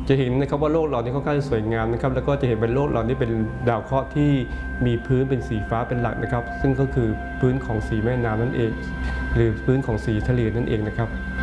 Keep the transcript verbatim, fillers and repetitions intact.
จะเห็นนะครับว่าโลกเรานี้ค่อนข้างสวยงามนะครับแล้วก็จะเห็นเป็นโลกเรานี้เป็นดาวเคราะห์ที่มีพื้นเป็นสีฟ้าเป็นหลักนะครับซึ่งก็คือพื้นของสีแม่น้ำนั่นเองหรือพื้นของสีทะเลนั่นเองนะครับ